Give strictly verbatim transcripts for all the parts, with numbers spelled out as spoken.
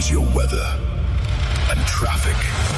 Here's your weather and traffic.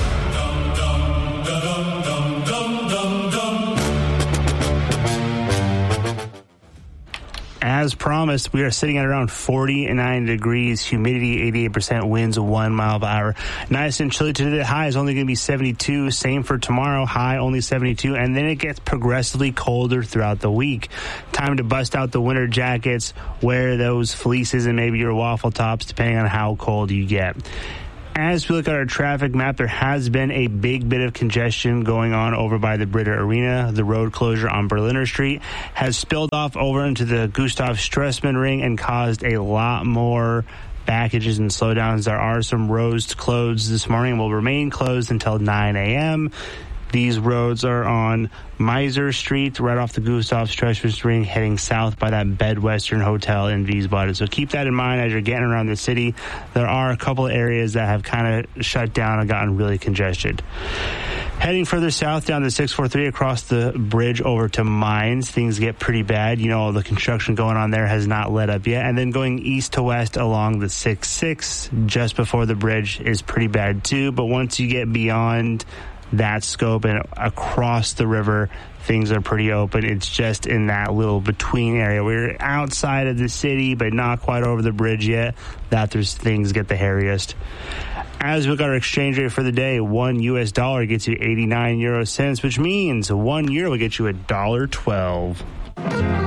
As promised, we are sitting at around forty-nine degrees, humidity eighty-eight percent, winds one mile per hour. Nice and chilly today. The high is only going to be seventy-two. Same for tomorrow, high only seventy-two. And then it gets progressively colder throughout the week. Time to bust out the winter jackets, wear those fleeces and maybe your waffle tops, depending on how cold you get. As we look at our traffic map, there has been a big bit of congestion going on over by the Britta Arena. The road closure on Berliner Street has spilled off over into the Gustav Stresemann Ring and caused a lot more packages and slowdowns. There are some roads closed this morning, will remain closed until nine a.m. These roads are on Meiser Street, right off the Gustav Stresemann Ring, heading south by that Bedwestern Hotel in Wiesbaden. So keep that in mind as you're getting around the city. There are a couple of areas that have kind of shut down and gotten really congested. Heading further south down the six forty-three across the bridge over to Mainz, things get pretty bad. You know, the construction going on there has not let up yet. And then going east to west along the six six just before the bridge is pretty bad too. But once you get beyond that scope and across the river, things are pretty open. It's just in that little between area. We're outside of the city, but not quite over the bridge yet. That there's things get the hairiest. As we look at our exchange rate for the day, one U S dollar gets you eighty-nine euro cents, which means one euro will get you a dollar twelve.